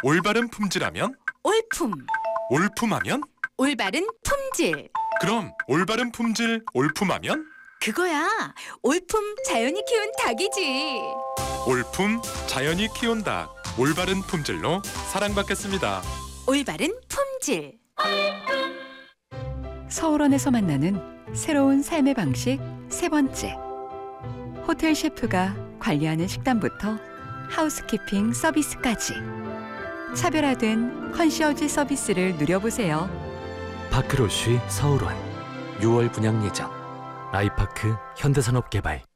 올바른 품질하면? 올품. 올품하면? 올바른 품질. 그럼 올바른 품질 올품하면? 그거야. 올품 자연이 키운 닭이지. 올품 자연이 키운 닭. 올바른 품질로 사랑받겠습니다. 올바른 품질. 서울원에서 만나는 새로운 삶의 방식 세 번째. 호텔 셰프가 관리하는 식단부터 하우스키핑 서비스까지 차별화된 컨시어지 서비스를 누려보세요. 파크로쉬 서울원 6월 분양 예정. 아이파크 현대산업개발.